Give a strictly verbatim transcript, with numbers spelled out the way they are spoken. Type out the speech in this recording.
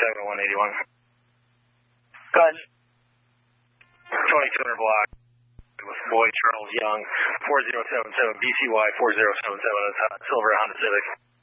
seven one eight one. Go ahead. twenty-two hundred block with Boyd Charles Young, four zero seven seven, B C Y four zero seven seven, Silver Honda Civic.